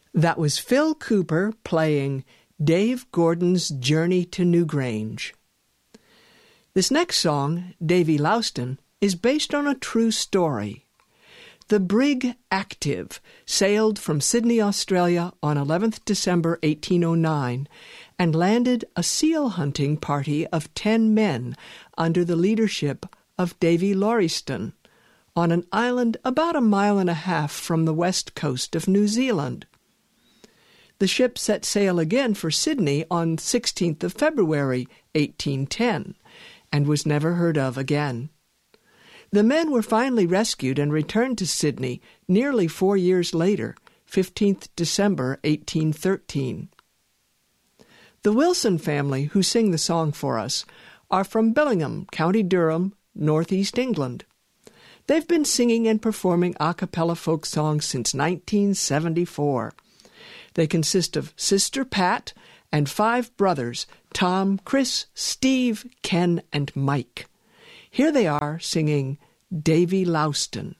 That was Phil Cooper playing Dave Gordon's Journey to Newgrange. This next song, Davy Louston, is based on a true story. The brig Active sailed from Sydney, Australia on 11th December 1809 and landed a seal hunting party of 10 men under the leadership of Davy Lauriston on an island about 1.5 miles from the west coast of New Zealand. The ship set sail again for Sydney on 16th of February 1810 and was never heard of again. The men were finally rescued and returned to Sydney nearly 4 years later, 15th December 1813. The Wilson family, who sing the song for us, are from Billingham, County Durham, northeast England. They've been singing and performing a cappella folk songs since 1974. They consist of Sister Pat and 5 brothers, Tom, Chris, Steve, Ken, and Mike. Here they are singing Davy Louston.